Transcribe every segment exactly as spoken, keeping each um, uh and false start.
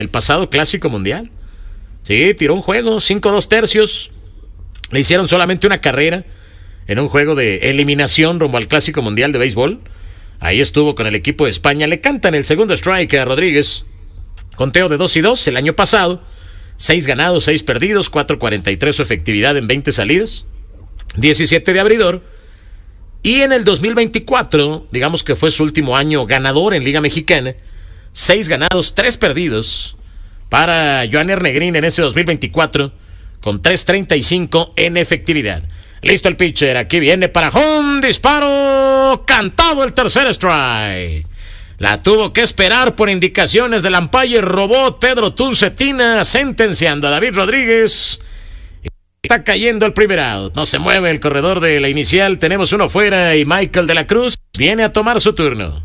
el pasado Clásico Mundial. Sí, tiró un juego, cinco dos tercios. Le hicieron solamente una carrera en un juego de eliminación rumbo al Clásico Mundial de Béisbol. Ahí estuvo con el equipo de España. Le cantan el segundo strike a Rodríguez. Conteo de dos y dos el año pasado. seis ganados, seis perdidos, cuatro cuarenta y tres su efectividad en veinte salidas. diecisiete de abridor. Y en el dos mil veinticuatro, digamos que fue su último año ganador en Liga Mexicana. seis ganados, tres perdidos para Yoaner Negrín en ese dos mil veinticuatro, con tres treinta y cinco en efectividad. Listo el pitcher, aquí viene para home, disparo, cantado el tercer strike. La tuvo que esperar por indicaciones del umpire robot Pedro Tuncetina, sentenciando a David Rodríguez. Está cayendo el primer out, no se mueve el corredor de la inicial, tenemos uno fuera y Michael de la Cruz viene a tomar su turno.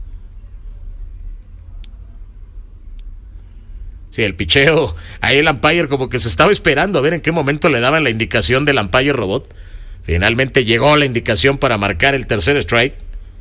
Sí, el picheo, ahí el umpire como que se estaba esperando a ver en qué momento le daban la indicación del umpire robot. Finalmente llegó la indicación para marcar el tercer strike.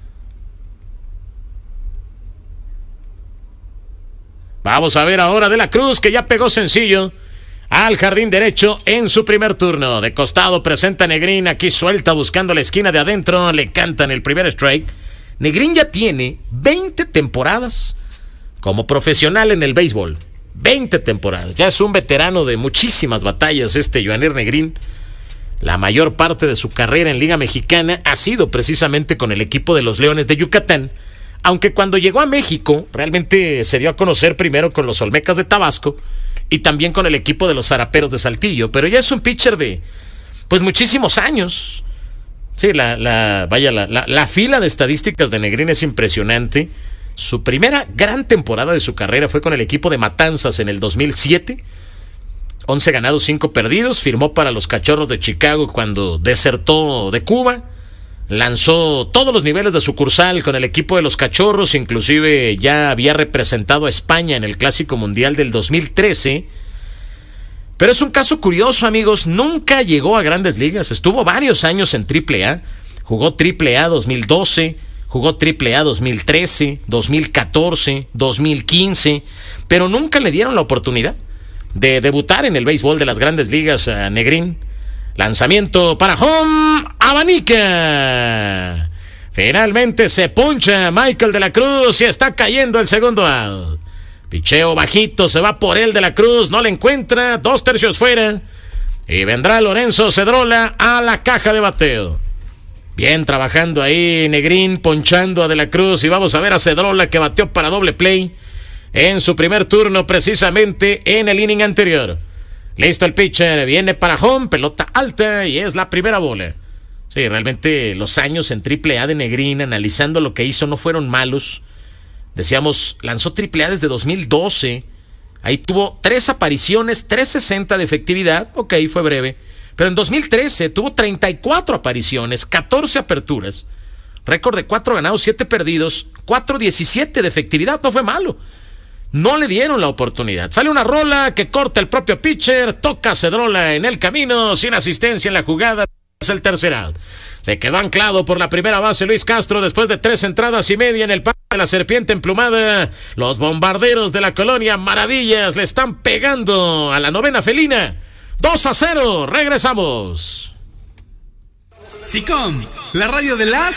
Vamos a ver ahora de la Cruz, que ya pegó sencillo al jardín derecho en su primer turno. De costado presenta Negrín, aquí suelta buscando la esquina de adentro, le cantan el primer strike. Negrín ya tiene veinte temporadas como profesional en el béisbol. veinte temporadas, ya es un veterano de muchísimas batallas este Yoaner Negrín. La mayor parte de su carrera en Liga Mexicana ha sido precisamente con el equipo de los Leones de Yucatán, aunque cuando llegó a México realmente se dio a conocer primero con los Olmecas de Tabasco y también con el equipo de los Zaraperos de Saltillo, pero ya es un pitcher de pues muchísimos años. Sí, la, la vaya la, la, la fila de estadísticas de Negrín es impresionante. Su primera gran temporada de su carrera fue con el equipo de Matanzas en el dos mil siete. once ganados, cinco perdidos. Firmó para los Cachorros de Chicago cuando desertó de Cuba. Lanzó todos los niveles de sucursal con el equipo de los Cachorros. Inclusive ya había representado a España en el Clásico Mundial del dos mil trece. Pero es un caso curioso, amigos. Nunca llegó a Grandes Ligas. Estuvo varios años en triple A. Jugó triple A dos mil doce. Jugó triple A dos mil trece, dos mil catorce, dos mil quince, pero nunca le dieron la oportunidad de debutar en el béisbol de las Grandes Ligas a Negrín. Lanzamiento para home, abanica. Finalmente se puncha Michael de la Cruz y está cayendo el segundo out. Picheo bajito, se va por él de la Cruz, no le encuentra, dos tercios fuera. Y vendrá Lorenzo Cedrola a la caja de bateo. Bien trabajando ahí Negrín, ponchando a De la Cruz, y vamos a ver a Cedrola que bateó para doble play en su primer turno precisamente en el inning anterior. Listo el pitcher, viene para home, pelota alta y es la primera bola. Sí, realmente los años en triple A de Negrín, analizando lo que hizo, no fueron malos. Decíamos, lanzó triple A desde dos mil doce, ahí tuvo tres apariciones, tres sesenta de efectividad, ok, fue breve. Pero en dos mil trece tuvo treinta y cuatro apariciones, catorce aperturas, récord de cuatro ganados, siete perdidos, cuatro diecisiete de efectividad, no fue malo. No le dieron la oportunidad. Sale una rola que corta el propio pitcher, toca a Cedrola en el camino, sin asistencia en la jugada, es el tercer out. Se quedó anclado por la primera base Luis Castro después de tres entradas y media en el parque de la serpiente emplumada. Los bombarderos de la colonia Maravillas le están pegando a la novena felina. dos a cero, regresamos. SICOM, la radio de las